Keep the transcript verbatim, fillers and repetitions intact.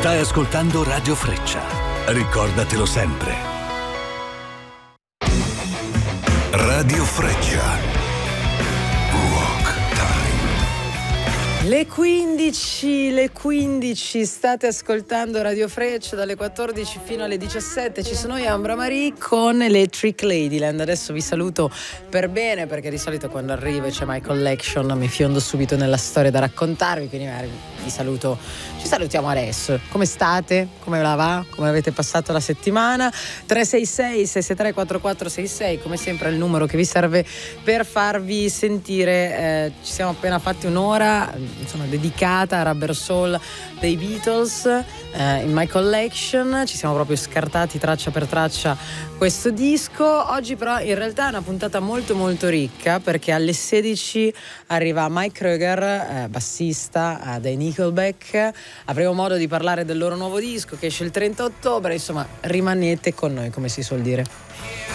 Stai ascoltando Radio Freccia. Ricordatelo sempre. Radio Freccia. Le quindici, le quindici, state ascoltando Radio Freccia dalle quattordici fino alle diciassette. Ci sono io, Ambra Marie, con Electric Ladyland. Adesso vi saluto per bene, perché di solito quando arrivo c'è My Collection mi fiondo subito nella storia da raccontarvi, quindi vi saluto, ci salutiamo adesso. Come state? Come la va? Come avete passato la settimana? tre sei sei sei sei tre quattro quattro sei sei, come sempre è il numero che vi serve per farvi sentire. Eh, ci siamo appena fatti un'ora insomma dedicata a Rubber Soul dei Beatles, eh, in My Collection. Ci siamo proprio scartati traccia per traccia questo disco. Oggi però in realtà è una puntata molto molto ricca, perché alle sedici arriva Mike Kröger, eh, bassista eh, dei Nickelback. Avremo modo di parlare del loro nuovo disco che esce il trenta ottobre. Insomma, rimanete con noi, come si suol dire.